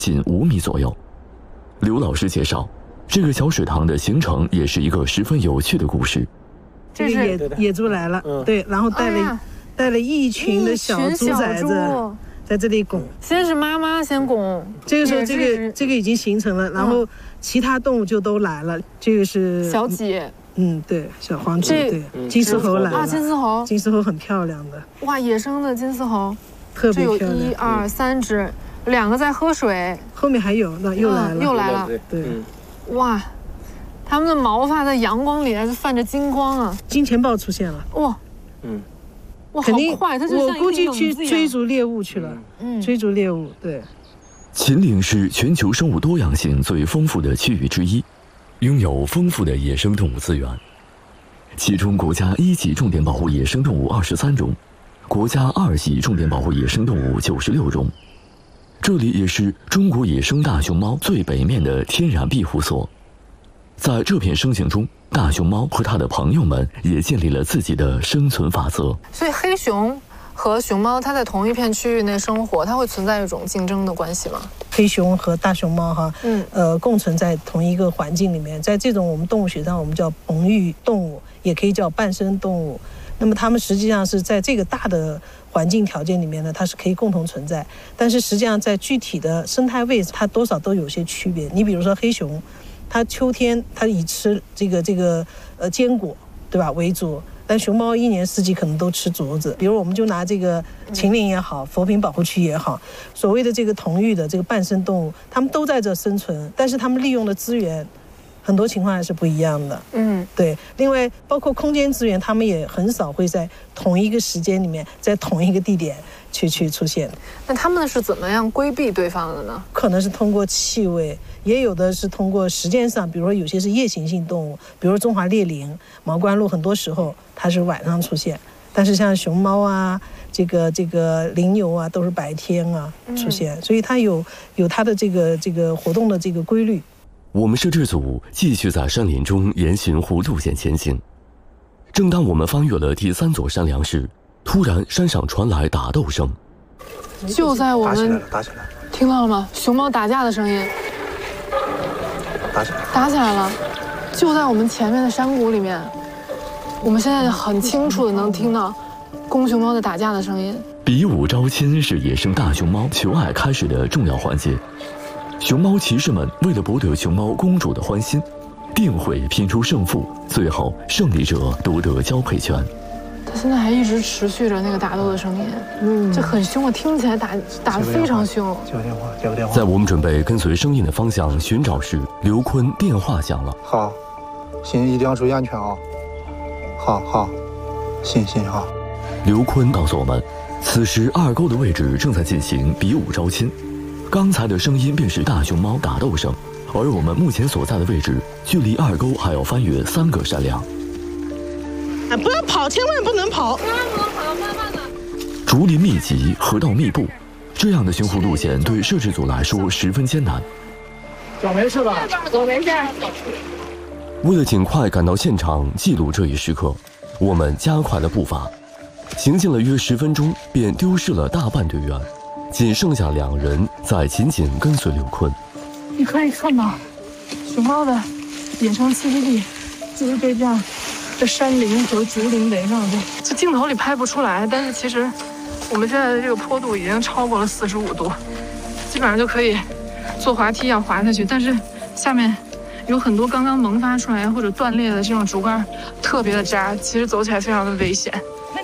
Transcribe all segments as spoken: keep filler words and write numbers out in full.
仅五米左右。刘老师介绍，这个小水塘的形成也是一个十分有趣的故事。 这个野野猪来了，嗯、对，然后带了、哎、带了一群的小猪崽子在这里拱。 先是妈妈先拱， 这个时候这个这个已经形成了，然后其他动物就都来了。这个是小几。 嗯，对，小黄鸡，对，金丝猴来了。 啊，金丝猴， 金丝猴很漂亮的。 哇，野生的金丝猴， 特别漂亮。 这有一二三只，两个在喝水。 后面还有，那又来了， 又来了。 对， 哇，它们的毛发在阳光里还是泛着金光啊！ 金钱豹出现了。 哇， 嗯， 哇，好快，它就像我估计去追逐猎物去了。嗯，追逐猎物，对。 秦岭是全球生物多样性最丰富的区域之一。拥有丰富的野生动物资源，其中国家一级重点保护野生动物二十三种，国家二级重点保护野生动物九十六种。这里也是中国野生大熊猫最北面的天然庇护所。在这片生境中，大熊猫和它的朋友们也建立了自己的生存法则。 所以黑熊和熊猫它在同一片区域内生活，它会存在一种竞争的关系吗？ 黑熊和大熊猫哈，嗯，呃，共存在同一个环境里面，在这种我们动物学上我们叫棚育动物，也可以叫伴生动物。那么它们实际上是在这个大的环境条件里面呢，它是可以共同存在，但是实际上在具体的生态位置，它多少都有些区别。你比如说黑熊，它秋天它以吃这个这个呃坚果，对吧，为主。但熊猫一年四季可能都吃竹子，比如我们就拿这个秦岭也好，佛坪保护区也好，所谓的这个同域的这个伴生动物，它们都在这生存，但是它们利用的资源很多情况还是不一样的。嗯，对。另外，包括空间资源，它们也很少会在同一个时间里面，在同一个地点去去出现。 那它们是怎么样规避对方的呢？ 可能是通过气味，也有的是通过时间上，比如说有些是夜行性动物，比如中华猎羚、毛冠鹭，很多时候它是晚上出现，但是像熊猫啊、这个这个羚牛啊，都是白天啊出现，嗯、所以它有有它的这个这个活动的这个规律。 我们摄制组继续在山林中沿循弧路线前行。正当我们翻越了第三座山梁时，突然山上传来打斗声。 就在我们打起来了，打起来了， 听到了吗？熊猫打架的声音。 打起来了， 打起来了，就在我们前面的山谷里面。我们现在很清楚的能听到公熊猫的打架的声音。 比武招亲是野生大熊猫求爱开始的重要环节。熊猫骑士们为了博得熊猫公主的欢心，定会拼出胜负，最后胜利者夺得交配权。 它现在还一直持续着那个打斗的声音，嗯，这很凶啊，听起来打打得非常凶。 接个电话，接个电话。 在我们准备跟随声音的方向寻找时，刘坤电话响了。 好，行，一定要注意安全啊。好好，行行好。 刘坤告诉我们，此时二沟的位置正在进行比武招亲。刚才的声音便是大熊猫打斗声，而我们目前所在的位置距离二沟还要翻越三个山梁。 不要跑，千万不能跑！ 千万不能跑，慢慢的。 竹林密集，河道密布，这样的巡湖路线对摄制组来说十分艰难。 脚没事吧？ 我没事。 为了尽快赶到现场记录这一时刻，我们加快了步伐，行进了约十分钟，便丢失了大半队员。仅剩下两人在紧紧跟随刘坤。 你可以看到，熊猫的野生栖息地就是被这样的山林和竹林围绕着。这镜头里拍不出来，但是其实我们现在的这个坡度已经超过了四十五度，基本上就可以坐滑梯要滑下去。但是下面有很多刚刚萌发出来或者断裂的这种竹竿，特别的扎，其实走起来非常的危险。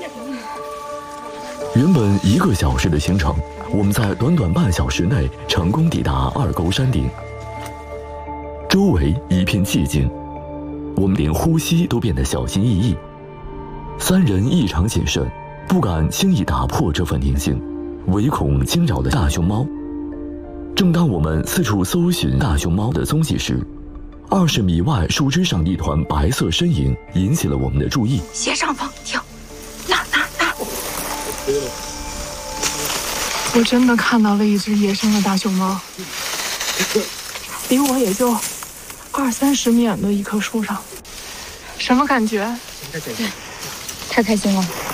原本一个小时的行程，我们在短短半小时内成功抵达二沟山顶。周围一片寂静，我们连呼吸都变得小心翼翼。三人异常谨慎，不敢轻易打破这份宁静，唯恐惊扰了大熊猫。正当我们四处搜寻大熊猫的踪迹时，二十米外树枝上一团白色身影引起了我们的注意。 斜上方，听，那那那。我真的看到了一只野生的大熊猫，离我也就二三十米远的一棵树上。什么感觉？ 对，太开心了。